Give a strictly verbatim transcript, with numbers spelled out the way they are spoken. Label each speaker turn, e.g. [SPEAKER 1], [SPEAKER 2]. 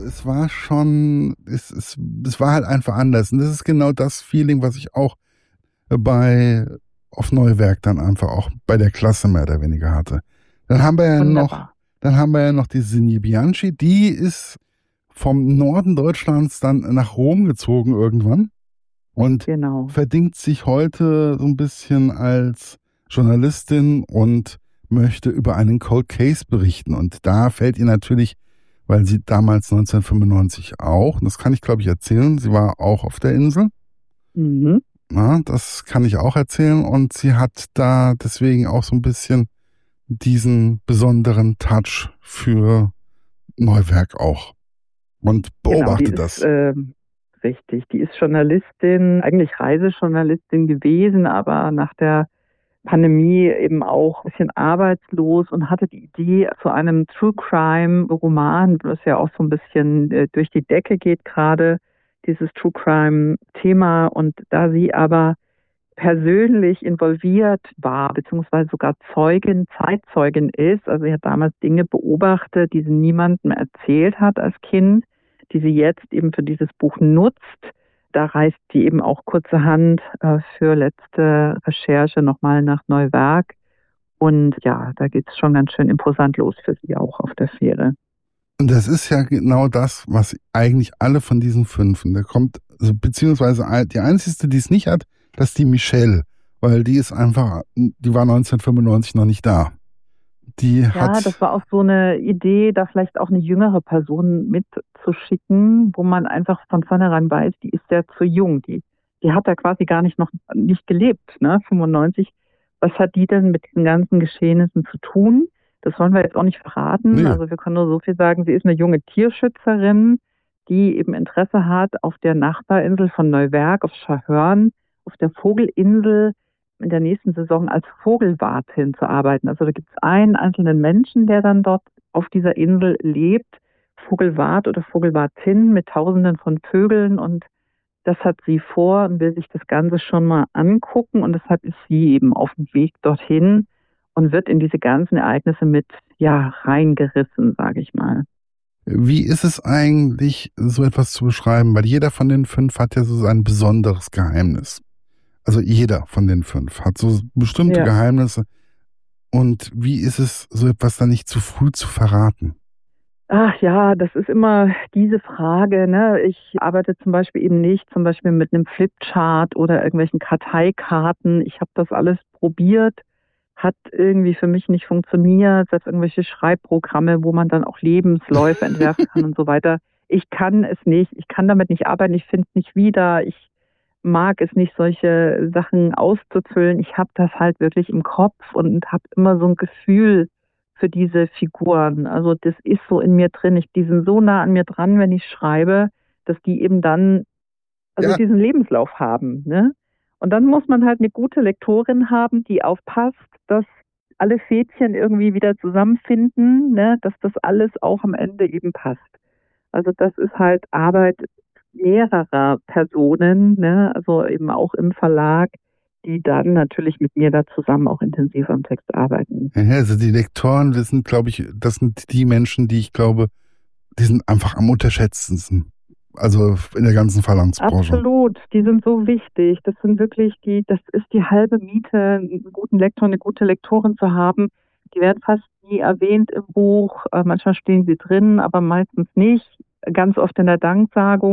[SPEAKER 1] es war schon, es, es, es war halt einfach anders. Und das ist genau das Feeling, was ich auch bei auf Neuwerk dann einfach auch bei der Klasse mehr oder weniger hatte. Dann haben wir ja
[SPEAKER 2] Wunderbar.
[SPEAKER 1] noch, dann haben wir ja noch die Sinje Bianchi, die ist vom Norden Deutschlands dann nach Rom gezogen irgendwann und
[SPEAKER 2] Genau.
[SPEAKER 1] verdingt sich heute so ein bisschen als Journalistin und möchte über einen Cold Case berichten. Und da fällt ihr natürlich, weil sie damals neunzehnhundertfünfundneunzig auch, und das kann ich glaube ich erzählen, sie war auch auf der Insel.
[SPEAKER 2] Mhm.
[SPEAKER 1] Na, das kann ich auch erzählen und sie hat da deswegen auch so ein bisschen diesen besonderen Touch für Neuwerk auch und
[SPEAKER 2] Genau, die
[SPEAKER 1] beobachte
[SPEAKER 2] ist
[SPEAKER 1] das.
[SPEAKER 2] ähm, richtig. Die ist Journalistin, eigentlich Reisejournalistin gewesen, aber nach der Pandemie eben auch ein bisschen arbeitslos und hatte die Idee zu einem True Crime Roman, was ja auch so ein bisschen äh, durch die Decke geht gerade, dieses True Crime Thema. Und da sie aber persönlich involviert war, beziehungsweise sogar Zeugin, Zeitzeugin ist, also sie hat damals Dinge beobachtet, die sie niemandem erzählt hat als Kind, die sie jetzt eben für dieses Buch nutzt. Da reist sie eben auch kurzerhand äh, für letzte Recherche nochmal nach Neuwerk. Und ja, da geht es schon ganz schön imposant los für sie auch auf der Fähre.
[SPEAKER 1] Und das ist ja genau das, was eigentlich alle von diesen Fünfen, da kommt, also beziehungsweise die einzige, die es nicht hat, das ist die Michelle, weil die ist einfach, die war neunzehnhundertfünfundneunzig noch nicht da. Die
[SPEAKER 2] Ja,
[SPEAKER 1] hat,
[SPEAKER 2] das war auch so eine Idee, da vielleicht auch eine jüngere Person mitzuschicken, wo man einfach von vornherein weiß, die ist ja zu jung. Die, die hat da quasi gar nicht noch nicht gelebt, ne? fünfundneunzig. Was hat die denn mit diesen ganzen Geschehnissen zu tun? Das wollen wir jetzt auch nicht verraten.
[SPEAKER 1] nee,
[SPEAKER 2] Also wir können nur so viel sagen, sie ist eine junge Tierschützerin, die eben Interesse hat, auf der Nachbarinsel von Neuwerk, auf Schahörn, auf der Vogelinsel in der nächsten Saison als Vogelwartin zu arbeiten. Also da gibt es einen einzelnen Menschen, der dann dort auf dieser Insel lebt, Vogelwart oder Vogelwartin mit Tausenden von Vögeln, und das hat sie vor und will sich das Ganze schon mal angucken, und deshalb ist sie eben auf dem Weg dorthin und wird in diese ganzen Ereignisse mit ja reingerissen, sage ich mal.
[SPEAKER 1] wie ist es eigentlich, so etwas zu beschreiben? Weil jeder von den fünf hat ja so sein besonderes Geheimnis. Also jeder von den fünf hat so bestimmte
[SPEAKER 2] Ja.
[SPEAKER 1] Geheimnisse. Und wie ist es, so etwas dann nicht zu früh zu verraten?
[SPEAKER 2] Ach ja, das ist immer diese Frage, ne? Ich arbeite zum Beispiel eben nicht zum Beispiel mit einem Flipchart oder irgendwelchen Karteikarten. Ich habe das alles probiert, hat irgendwie für mich nicht funktioniert. Selbst irgendwelche Schreibprogramme, wo man dann auch Lebensläufe entwerfen kann und so weiter. Ich kann es nicht. Ich kann damit nicht arbeiten. Ich finde es nicht wieder. Ich mag es nicht, solche Sachen auszufüllen. Ich habe das halt wirklich im Kopf und habe immer so ein Gefühl für diese Figuren. Also das ist so in mir drin. Ich, die sind so nah an mir dran, wenn ich schreibe, dass die eben dann also
[SPEAKER 1] Ja,
[SPEAKER 2] diesen Lebenslauf haben. Ne? Und dann muss man halt eine gute Lektorin haben, die aufpasst, dass alle Fädchen irgendwie wieder zusammenfinden, ne? Dass das alles auch am Ende eben passt. Also das ist halt Arbeit mehrerer Personen, ne? Also eben auch im Verlag, die dann natürlich mit mir da zusammen auch intensiv am Text arbeiten.
[SPEAKER 1] ja, also die Lektoren, das sind, glaube ich, das sind die Menschen, die ich glaube, die sind einfach am unterschätztesten. Also in der ganzen Verlagsbranche.
[SPEAKER 2] Absolut, die sind so wichtig. Das sind wirklich die, das ist die halbe Miete, einen guten Lektor, eine gute Lektorin zu haben. Die werden fast nie erwähnt im Buch. Äh, Manchmal stehen sie drin, aber meistens nicht. Ganz oft in der Danksagung.